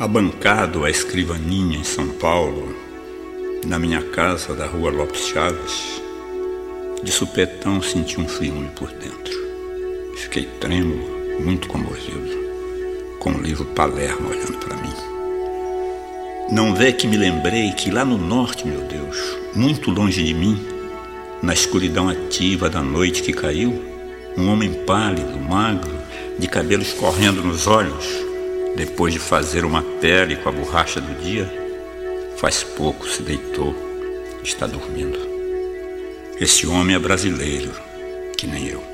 Abancado à escrivaninha em São Paulo, na minha casa da rua Lopes Chaves, de supetão senti um ciúme por dentro. Fiquei trêmulo, muito comovido, com o livro Palermo olhando para mim. Não vê que me lembrei que lá no norte, meu Deus, muito longe de mim, na escuridão ativa da noite que caiu, um homem pálido, magro, de cabelo escorrendo nos olhos, depois de fazer uma pele com a borracha do dia, faz pouco se deitou, está dormindo. Esse homem é brasileiro, que nem eu.